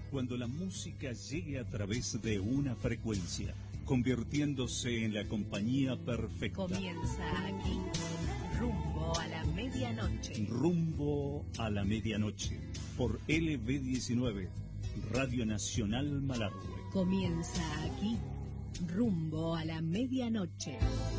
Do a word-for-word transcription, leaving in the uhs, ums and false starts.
cuando la música llegue a través de una frecuencia, convirtiéndose en la compañía perfecta. Comienza aquí, rumbo a la medianoche. Rumbo a la medianoche, por L B diecinueve, Radio Nacional Malargüe. Comienza aquí, rumbo a la medianoche.